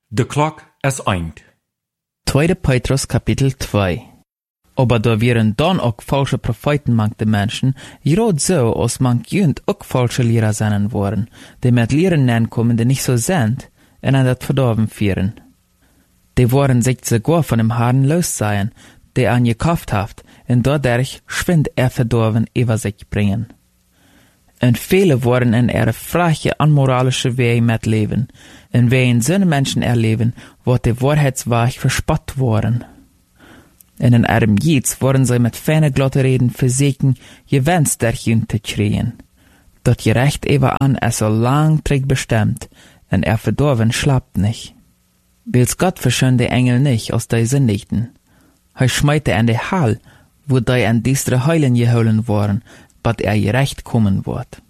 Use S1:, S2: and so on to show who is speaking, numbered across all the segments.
S1: De klok is eind.
S2: 2. Petrus Kapitel 2. Aber da wären dann auch falsche Propheten mank de Menschen, gerade so, als mank jünd auch falsche Lehrer sein worden, die mit Lehren nenkommen, die nicht so sind, und an dat Verdorben führen. Die wollen sich sogar von dem Herrn los sein, der an gekauft haft, und dadurch schwind Verdorben über sich bringen. Und viele wollen in ihre freche, unmoralische Wege mitleben, und wen so Menschen erleben, wird die Wahrheitsweg verspott worden. Und in ihrem Jieds wollen sie mit feine glotte Reden versuchen, Gewinst der Jünd zu kriegen. Dort gerecht eber an, so lang trägt bestimmt, und verdorben schlappt nicht. Wils Gott verschönt die Engel nicht aus der Sündigten. Schmeite in die Hall, wo die an diestre Heulen geholen worden, bat gerecht kommen wird.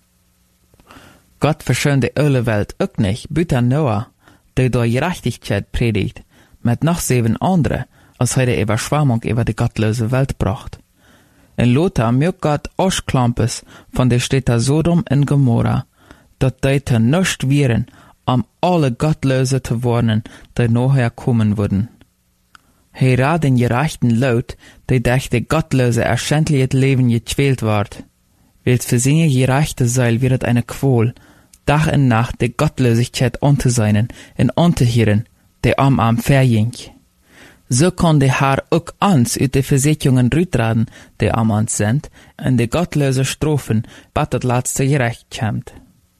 S2: Gott verschönt die öle Welt auch nicht, büter Noah, der da Gerechtigkeit predigt, mit noch 7 andere, als die Überschwemmung über die gottlose Welt bracht. In Lothar mögt Gott Ausklampes von der Städte Sodom und Gomorra, dat die te nüscht wären, alle Gottlose zu warnen, die nachher kommen würden. Hera den gerechten Laut, die durch die Gottlose erschändliches Leben gequält ward. Wils für seine gerechte Seil wird eine Qual, Tag und Nacht die Gottlosigkeit anzuseinen und anzuhören, die am verjink. So kann der Herr auch uns uit die Versicherungen rütraden, die am uns sind, und die gottlose Strophen, bat das letzte gerecht kommt.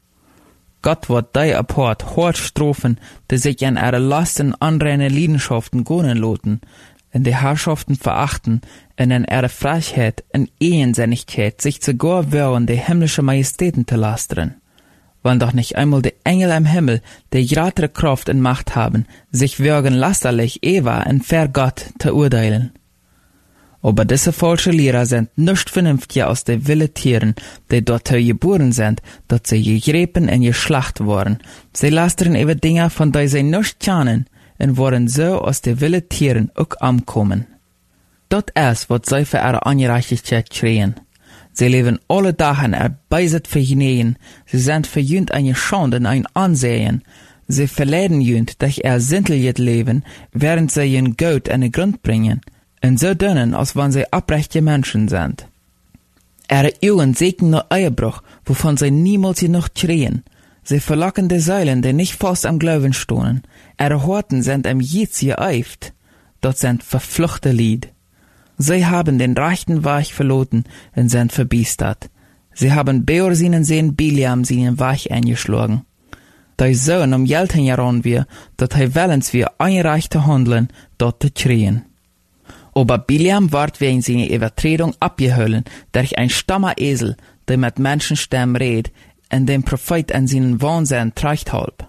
S2: Gott wird die apart hart strafen, die sich an ihre Lasten anreine Leidenschaften gönnen loten, in die Herrschaften verachten, und in ihre Frechheit und Ehensinnigkeit sich sogar wollen, die himmlische Majestäten zu lastern. Wollen doch nicht einmal die Engel im Himmel, die größere Kraft und Macht haben, sich würgen lasterlich Eva und ver Gott zu urteilen. Aber diese falsche Lehrer sind nicht vernünftiger als die wilde Tieren, die dort geboren sind, dass sie gegräben und geschlacht worden. Sie lastern über Dinge, von denen sie nicht kennen, und wollen so aus die wilde Tieren auch ankommen. Dort ist, was sie für ihre Ungerechtigkeit kriegen. Sie leben alle Tage erbeiset für Genehen, sie sind für jünd eine Schande und ein Ansehen. Sie verleiden jünd durch ihr sinteliges Leben, während sie ihren Gott an den Grund bringen, und so dünnen, als wenn sie abrechte Menschen sind. Ihre Augen sehen nur Eierbruch, wovon sie niemals genug kriegen. Sie verlocken die Säulen, die nicht fast am Glauben stohnen. Ihre Horten sind am Jieds geeift. Dort sind verfluchte Lied. Sie haben den rechten Weg verloren und sind verbiestert. Sie haben Beor seinen Sehen Biliam seinen Weg eingeschlagen. Die Sohn Geld heran wir, dat willens wir einreichte handeln, dort zu kriegen. Aber Biliam ward wegen seiner Übertretung abgeholen durch ein stammer Esel, der mit Menschenstimmen redet, und dem Prophet an seinen Wahnsinn treibt halb.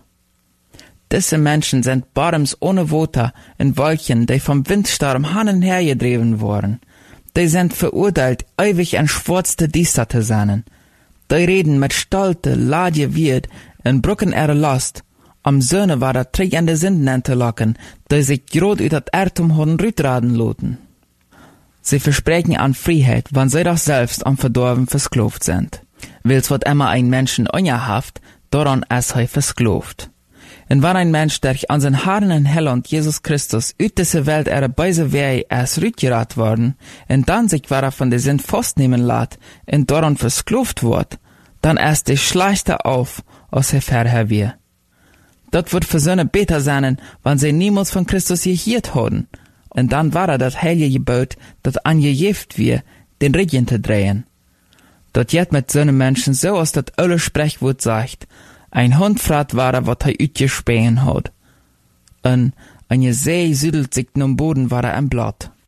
S2: Diese Menschen sind Barms ohne Water in Wolken, die vom Windsturm hin und her gedreven worden. Die sind verurteilt, ewig ein schwarzte Düster zu sein. Die reden mit Stolte, Ladje Wirt und brücken ihre Last. Am Söhne war der Trick an die Sünden zu locken, die sich grad uit dat Erdtum haben rütraden loten. Sie versprechen an Freiheit, wann sie doch selbst am Verdorben versklavt sind. Wils wird immer ein Menschen ungehaft, daran ist er versklavt. Und wenn ein Mensch durch an sein Herrn und Heiland Jesus Christus uit diese Welt ihre beise Wege erst rückgerat worden, und dann sich war von der Sünd festnehmen lässt, und daran versklavt wird, dann erst die schlechte auf, als er vorher wir. Das wird für Söhne besser sein, wenn sie niemals von Christus gehört haben. Und dann war das heilige Gebot, das angejeft wir, den Rücken zu drehen. Das jet mit so einem Menschen so, als das alle Sprechwort sagt, ein Hund fragt war, was er utgespähen hat. Und eine See südelt sich am Boden war im Blatt.